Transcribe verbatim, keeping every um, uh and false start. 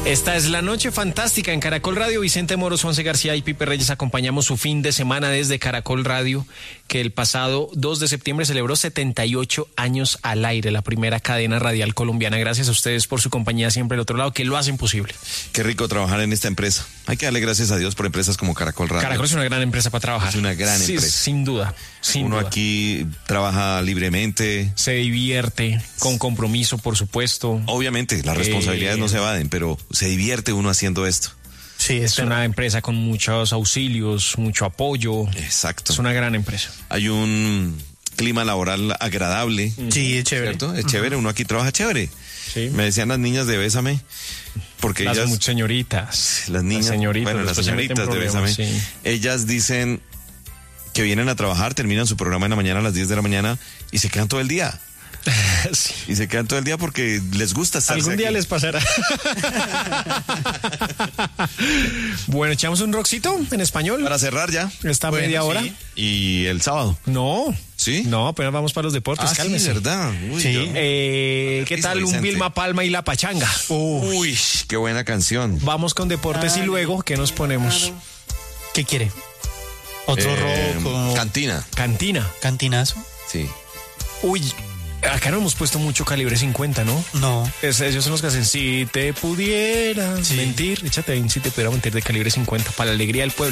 Esta es la noche fantástica en Caracol Radio. Vicente Moros, Juanse García y Pipe Reyes acompañamos su fin de semana desde Caracol Radio, que el pasado dos de septiembre celebró setenta y ocho años al aire, la primera cadena radial colombiana. Gracias a ustedes por su compañía siempre al otro lado, que lo hacen posible. Qué rico trabajar en esta empresa. Hay que darle gracias a Dios por empresas como Caracol Radio. Caracol es una gran empresa para trabajar. Es una gran sí, empresa. Sin duda. Sin Uno duda. aquí trabaja libremente. Se divierte, con compromiso, por supuesto. Obviamente, las responsabilidades eh... no se evaden, pero se divierte uno haciendo esto. Sí, es una verdad. Empresa con muchos auxilios, mucho apoyo. Exacto. Es una gran empresa. Hay un clima laboral agradable. Sí, es chévere. ¿Cierto? Es chévere, uno aquí trabaja chévere. Sí. Me decían las niñas de Bésame, porque las ellas... señoritas. Las niñas, las señoritas, bueno, las señoritas de Bésame, sí. Ellas dicen que vienen a trabajar, terminan su programa en la mañana a las diez de la mañana y se quedan todo el día. Sí. Y se quedan todo el día porque les gusta estar. Algún día aquí. les pasará. Bueno, echamos un rockcito en español. Para cerrar ya. Esta bueno, media hora. Sí. Y el sábado. No. ¿Sí? No, apenas vamos para los deportes. Ah, cálmese. sí, ¿verdad? Uy, sí. Yo... Eh, ¿Qué tal Vicente. Un Vilma Palma y la Pachanga? Uy, Uy qué buena canción. Vamos con deportes Ay. Y luego, ¿qué nos ponemos? Claro. ¿Qué quiere? ¿Otro eh, rock? O... Cantina. Cantina. ¿Cantinazo? Sí. Uy. Acá no hemos puesto mucho calibre cincuenta, ¿no? No. Es, ellos son los que hacen, si te pudiera sí. mentir, échate ahí, si te pudiera mentir de calibre cincuenta, para la alegría del pueblo.